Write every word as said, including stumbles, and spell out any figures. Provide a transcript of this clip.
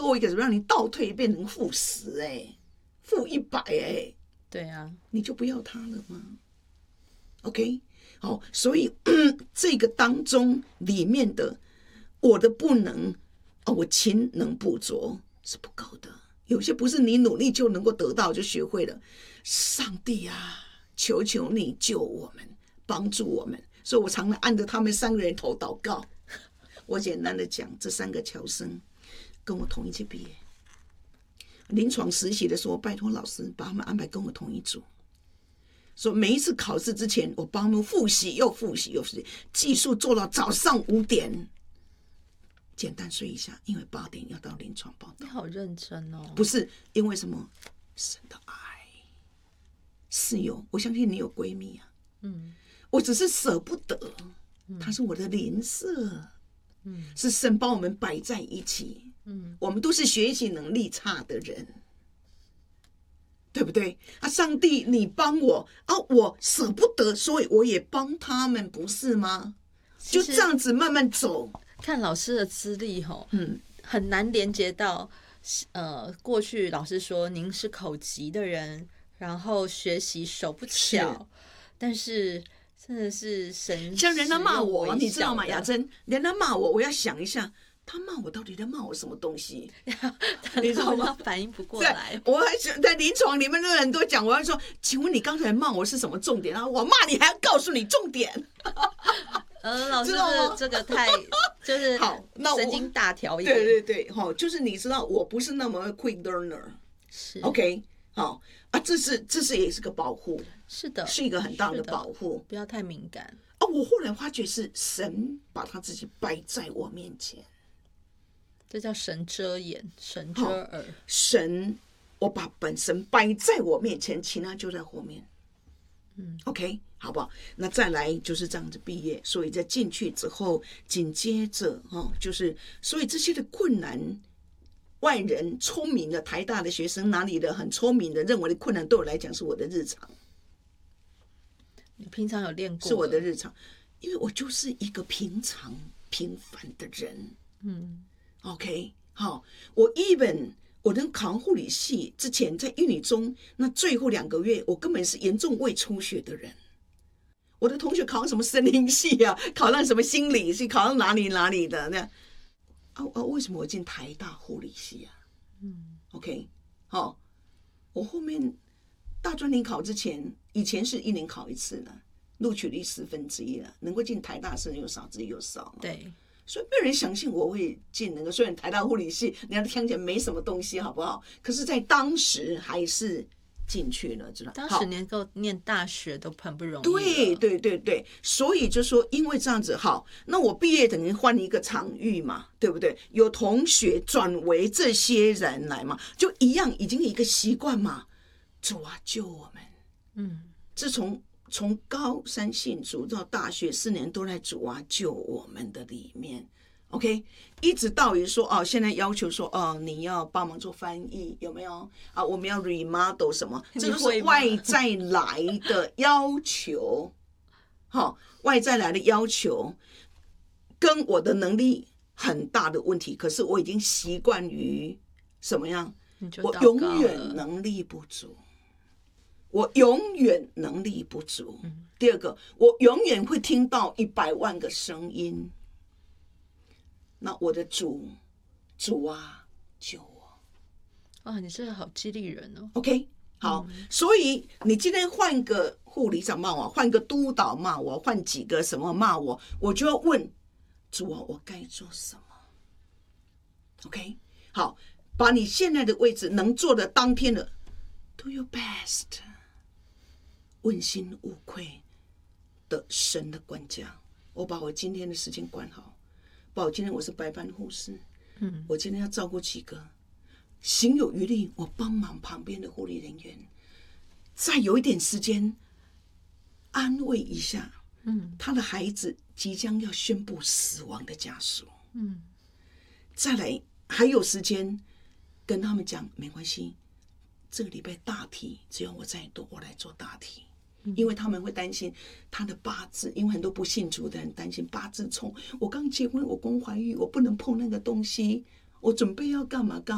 后一个让你倒退变成负十哎，负一百哎， 对啊， 你就不要他了吗 ？OK， 好，所以这个当中里面的我的不能哦，我勤能补拙是不够的，有些不是你努力就能够得到就学会了。上帝啊，求求你救我们，帮助我们。所以我常常按着他们三个人头祷告。我简单的讲，这三个侨生跟我同一届毕业，临床实习的时候，拜托老师把他们安排跟我同一组。说每一次考试之前，我帮他们复习又复习又复习，技术做到早上五点，简单睡一下，因为八点要到临床报道。 你好认真哦。 不是因为什么，神的爱。室友，我相信你有闺蜜啊，嗯，我只是舍不得，她是我的邻舍，嗯，是神把我们摆在一起，嗯，我们都是学习能力差的人，对不对啊？上帝，你帮我啊，我舍不得，所以我也帮他们，不是吗？就这样子慢慢走。 看老师的资历吼，嗯，很难连接到，呃，过去老师说您是口疾的人。然后学习手不巧，但是真的是神， 像人家骂我，你知道吗？雅珍，人家骂我，我要想一下，他骂我到底在骂我什么东西？你知道吗？ 反应不过来。 我还在临床里面的人都讲，我要说，请问你刚才骂我是什么重点啊？我骂你还要告诉你重点。 呃，老师这这个太就是好，神经大条一点。 对对对，好，就是你知道，我不是那么 quick learner， 是 OK。好啊，这是这是也是个保护， 是的， 是一个很大的保护， 不要太敏感啊。我后来发觉是神把他自己摆在我面前， 这叫神遮眼，神遮耳。 神，我把本身摆在我面前，其他就在后面。嗯 ，OK， 好不好？那再来就是这样子毕业，所以在进去之后，紧接着哦，就是所以这些的困难。外人聪明的台大的学生，哪里的很聪明的，认为的困难对我来讲是我的日常。 你平常有练过？ 是我的日常，因为我就是一个平常平凡的人。嗯 ，OK， 好，我 even 我能考上护理系之前，在育女中那最后两个月，我根本是严重胃出血的人。我的同学考上什么森林系啊，考上什么心理系，考上哪里哪里的那。啊啊！为什么我进台大护理系啊？嗯 ，OK， 好、哦，我后面大专联考之前，以前是一年考一次的，录取率十分之一了，能够进台大生又少之又少。 对， 所以没有人相信我会进那个。虽然台大护理系，你看听起来没什么东西，好不好？可是，在当时还是进去了，知道？ 当时能够念大学都很不容易。 对对对对，所以就说，因为这样子好，那我毕业等于换一个场域嘛，对不对？有同学转为这些人来嘛，就一样，已经一个习惯嘛。主啊，救我们！嗯，自从从高三信主到大学四年，都在主啊救我们的里面。OK， 一直到于说哦，现在要求说哦，你要帮忙做翻译，有没有啊？我们要 remodel 什么？这都是外在来的要求，好、哦，外在来的要求跟我的能力很大的问题。可是我已经习惯于什么样？我永远能力不足，我永远能力不足。嗯、第二个，我永远会听到一百万个声音。那我的主，主啊，救我！ 哇，你这个好激励人哦。 OK， 好，嗯、所以你今天换个护理长骂我，换个督导骂我，换几个什么骂我，我就要问主啊，我该做什么 ？OK， 好，把你现在的位置能做的当天的 ，do your best， 问心无愧的神的管家，我把我今天的事情管好。我今天我是白班护士，嗯，我今天要照顾几个，行有余力，我帮忙旁边的护理人员，再有一点时间安慰一下，嗯，他的孩子即将要宣布死亡的家属，嗯，再来还有时间跟他们讲没关系，这个礼拜大题只要我再多，我来做大题。因为他们会担心他的八字，因为很多不信主的人担心八字冲。我刚结婚，我公怀孕，我不能碰那个东西。我准备要干嘛干嘛。